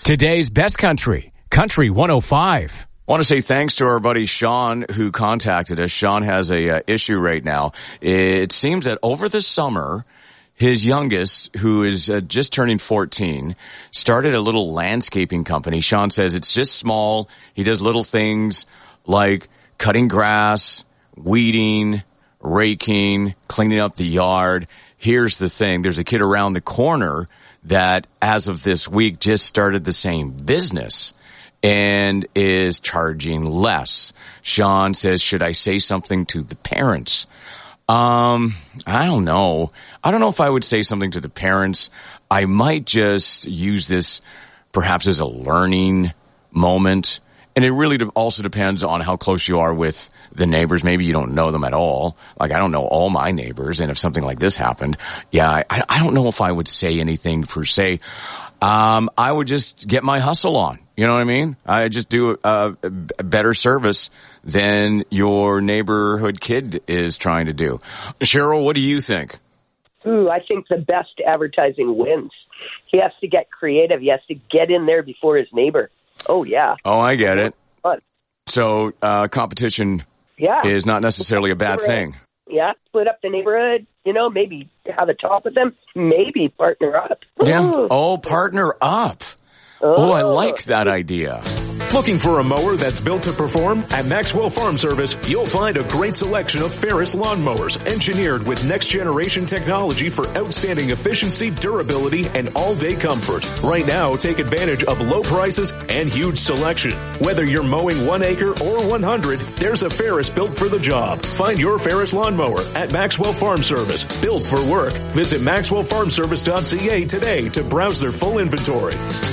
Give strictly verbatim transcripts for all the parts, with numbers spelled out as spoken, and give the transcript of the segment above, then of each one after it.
Today's best country, Country one oh five. I want to say thanks to our buddy Sean who contacted us. Sean has a uh, issue right now. It seems that over the summer, his youngest, who is uh, just turning fourteen, started a little landscaping company. Sean says it's just small. He does little things like cutting grass, weeding, raking, cleaning up the yard. Here's the thing. There's a kid around the corner that as of this week just started the same business and is charging less. Sean says, should I say something to the parents? Um, I don't know. I don't know if I would say something to the parents. I might just use this perhaps as a learning moment. And it really also depends on how close you are with the neighbors. Maybe you don't know them at all. Like, I don't know all my neighbors. And if something like this happened, yeah, I, I don't know if I would say anything per se. Um, I would just get my hustle on. You know what I mean? I just do a, a better service than your neighborhood kid is trying to do. Cheryl, what do you think? Ooh, I think the best advertising wins. He has to get creative. He has to get in there before his neighbor. Oh, yeah. Oh, I get it. Fun. So uh, competition yeah. is not necessarily a bad thing. Yeah, split up the neighborhood, you know, maybe have a talk with them, maybe partner up. Yeah. Oh, partner up. Oh, oh, I like that idea. Looking for a mower that's built to perform? At Maxwell Farm Service, you'll find a great selection of Ferris lawnmowers engineered with next-generation technology for outstanding efficiency, durability, and all-day comfort. Right now, take advantage of low prices and huge selection. Whether you're mowing one acre or one hundred, there's a Ferris built for the job. Find your Ferris lawnmower at Maxwell Farm Service. Built for work. Visit maxwell farm service dot c a today to browse their full inventory.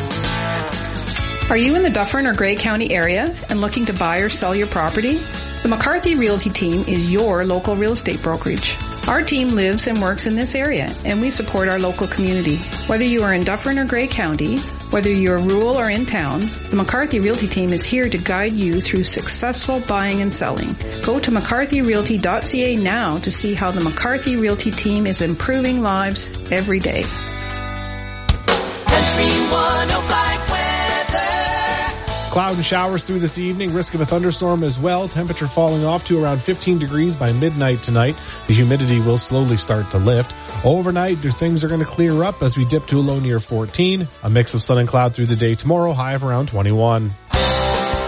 Are you in the Dufferin or Grey County area and looking to buy or sell your property? The McCarthy Realty team is your local real estate brokerage. Our team lives and works in this area, and we support our local community. Whether you are in Dufferin or Grey County, whether you're rural or in town, the McCarthy Realty team is here to guide you through successful buying and selling. Go to mccarthy realty dot c a now to see how the McCarthy Realty team is improving lives every day. Country one oh five weather. Cloud and showers through this evening. Risk of a thunderstorm as well. Temperature falling off to around fifteen degrees by midnight tonight. The humidity will slowly start to lift. Overnight, things are going to clear up as we dip to a low near fourteen. A mix of sun and cloud through the day tomorrow. High of around twenty-one.